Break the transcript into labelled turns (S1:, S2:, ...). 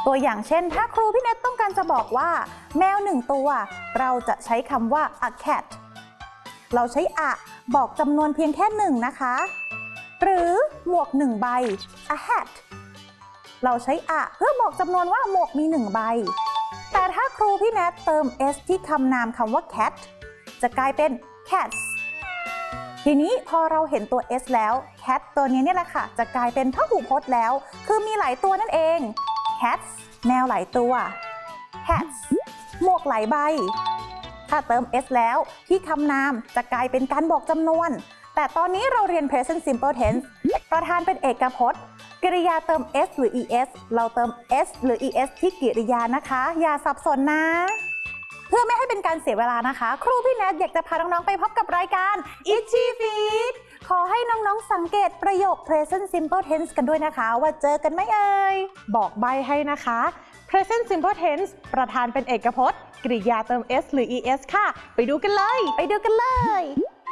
S1: ตัวอย่างเช่นถ้าครูพี่เนตต้องการจะบอกว่าแมว1ตัวเราจะใช้คำว่า a cat เราใช้ a บอกจำนวนเพียงแค่1นะคะหรือหมวก1ใบ a hat เราใช้ a เพื่อบอกจำนวนว่าหมวกมี1ใบแต่ถ้าครูพี่เนตเติม s ที่คำนามคำว่า cat จะกลายเป็น cats ทีนี้พอเราเห็นตัว s แล้ว cat ตัวนี้เนี่ยแหละค่ะจะกลายเป็นพหูพจน์แล้วคือมีหลายตัวนั่นเอง cats แมวหลายตัว hats หมวกหลายใบถ้าเติม s แล้วที่คำนามจะกลายเป็นการบอกจำนวนแต่ตอนนี้เราเรียน present simple tense ประธานเป็นเอกพจน์กริยาเติม s หรือ es เราเติม s หรือ es ที่กริยานะคะอย่าสับสนนะเพื่อไม่ให้เป็นการเสียเวลานะคะครูพี่แนทอยากจะพาน้องๆไปพบกับรายการ Itchy Feet ขอให้น้องๆสังเกตประโยค present simple tense กันด้วยนะคะว่าเจอกันไหมเอ่ย
S2: บอกใบให้นะคะ present simple tense ประธานเป็นเอกพจน์กริยาเติม s หรือ es ค่ะไปดูกันเลย